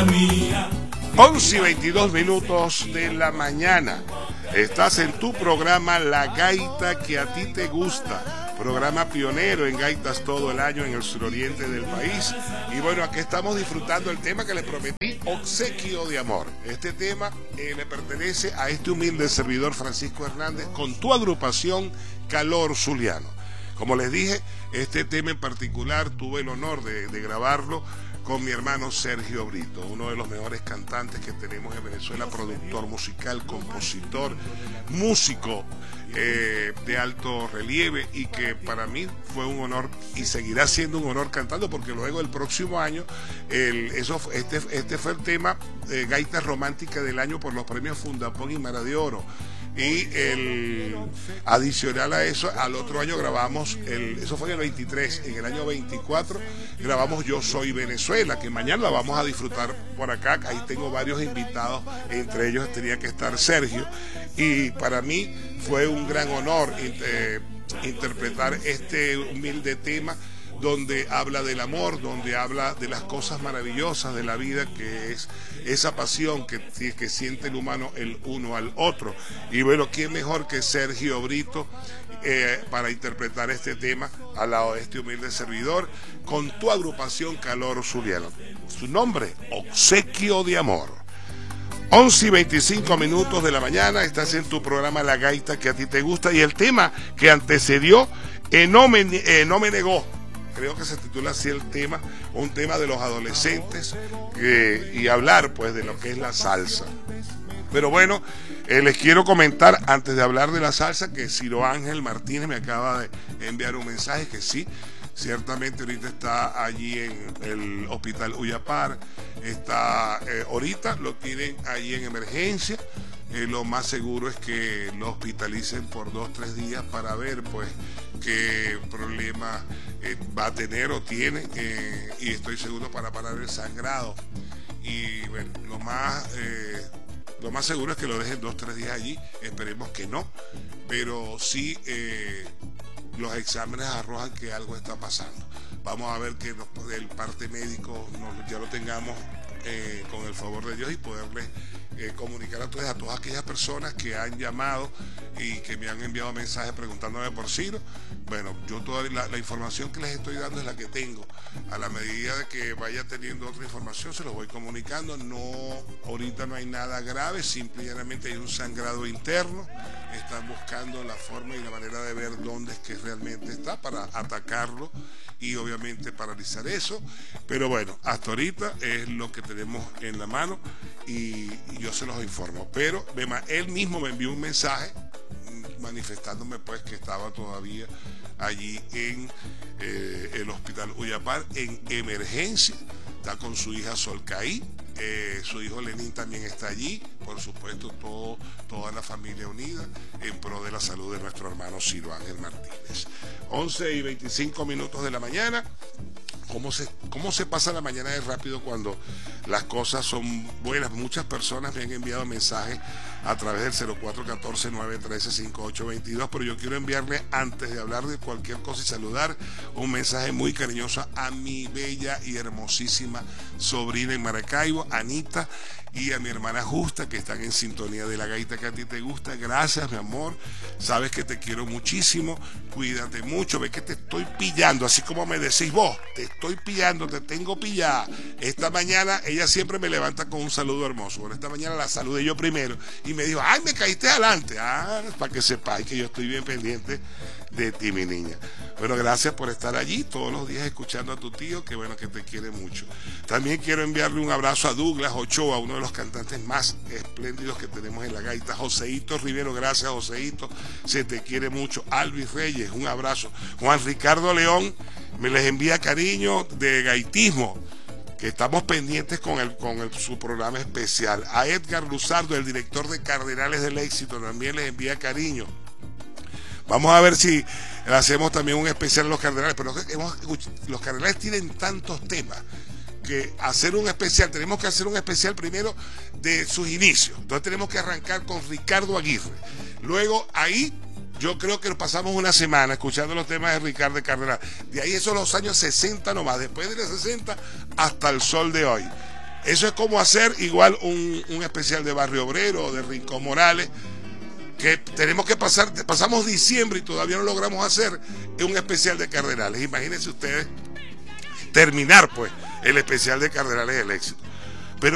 11:22 de la mañana. Estás en tu programa La Gaita que a ti te gusta. Programa pionero en gaitas todo el año en el suroriente del país. Y bueno, aquí estamos disfrutando el tema que les prometí, Obsequio de Amor. Este tema le pertenece a este humilde servidor Francisco Hernández con tu agrupación Calor Zuliano. Como les dije, este tema en particular tuve el honor de grabarlo con mi hermano Sergio Brito, uno de los mejores cantantes que tenemos en Venezuela, productor musical, compositor, músico de alto relieve, y que para mí fue un honor y seguirá siendo un honor cantando, porque luego el próximo año este fue el tema Gaita Romántica del Año por los premios Fundapón y Mara de Oro. Y adicional a eso, al otro año grabamos, eso fue en el 23, en el año 24 grabamos Yo Soy Venezuela, que mañana la vamos a disfrutar por acá. Ahí tengo varios invitados, entre ellos tenía que estar Sergio, y para mí fue un gran honor interpretar este humilde tema, donde habla del amor, donde habla de las cosas maravillosas de la vida, que es esa pasión que siente el humano el uno al otro. Y bueno, ¿quién mejor que Sergio Brito para interpretar este tema al lado de este humilde servidor con tu agrupación Calor Zuliano? Su nombre, Obsequio de Amor. 11:25 de la mañana, estás en tu programa La Gaita que a ti te gusta, y el tema que antecedió, No me negó. Creo que se titula así el tema, un tema de los adolescentes, y hablar pues de lo que es la salsa. Pero bueno, les quiero comentar antes de hablar de la salsa que Ciro Ángel Martínez me acaba de enviar un mensaje que sí, ciertamente ahorita está allí en el hospital Uyapar, ahorita lo tienen allí en emergencia. Lo más seguro es que lo hospitalicen por 2-3 días para ver pues qué problema va a tener o tiene, y estoy seguro para parar el sangrado. Y bueno, lo más seguro es que lo dejen 2-3 días allí. Esperemos que no, pero sí los exámenes arrojan que algo está pasando. Vamos a ver que el parte médico ya lo tengamos con el favor de Dios, y poderles comunicar a todas aquellas personas que han llamado y que me han enviado mensajes preguntándome por Ciro. Bueno, yo toda la información que les estoy dando es la que tengo. A la medida de que vaya teniendo otra información se los voy comunicando. Ahorita no hay nada grave, simplemente hay un sangrado interno. Están buscando la forma y la manera de ver dónde es que realmente está para atacarlo y obviamente paralizar eso. Pero bueno, hasta ahorita es lo que tenemos en la mano, y yo se los informo. Pero él mismo me envió un mensaje manifestándome pues que estaba todavía allí en el hospital Uyapar en emergencia. Está con su hija Solcaí, su hijo Lenín también está allí, por supuesto toda la familia unida en pro de la salud de nuestro hermano Ciro Ángel Martínez. 11:25 de la mañana. ¿Cómo se pasa la mañana de rápido cuando las cosas son buenas? Muchas personas me han enviado mensajes a través del 0414-913-5822, pero yo quiero enviarle, antes de hablar de cualquier cosa y saludar, un mensaje muy cariñoso a mi bella y hermosísima sobrina en Maracaibo, Anita, y a mi hermana Justa, que están en sintonía de La Gaita que a ti te gusta. Gracias, mi amor, sabes que te quiero muchísimo, cuídate mucho, ve que te estoy pillando, así como me decís vos, te estoy pillando, te tengo pillada. Esta mañana ella siempre me levanta con un saludo hermoso. Bueno, esta mañana la saludé yo primero y me dijo, ay, me caíste adelante. Para que sepáis que yo estoy bien pendiente de ti, mi niña. Bueno, gracias por estar allí todos los días escuchando a tu tío, que bueno, que te quiere mucho. También quiero enviarle un abrazo a Douglas Ochoa, uno de los cantantes más espléndidos que tenemos en la gaita. Joseito Rivero, gracias Joseito, se te quiere mucho. Alvis Reyes, un abrazo. Juan Ricardo León me les envía cariño de gaitismo, que estamos pendientes con su programa especial. A Edgar Luzardo, el director de Cardenales del Éxito, también les envía cariño. Vamos a ver si hacemos también un especial a los Cardenales, pero los Cardenales tienen tantos temas que tenemos que hacer un especial primero de sus inicios. Entonces tenemos que arrancar con Ricardo Aguirre. Luego ahí yo creo que pasamos una semana escuchando los temas de Ricardo Cardenal. De ahí esos los años 60 nomás, después de los 60 hasta el sol de hoy. Eso es como hacer igual un especial de Barrio Obrero o de Rincón Morales, que tenemos que pasamos diciembre y todavía no logramos hacer un especial de Cardenales. Imagínense ustedes terminar pues el especial de Cardenales del Éxito.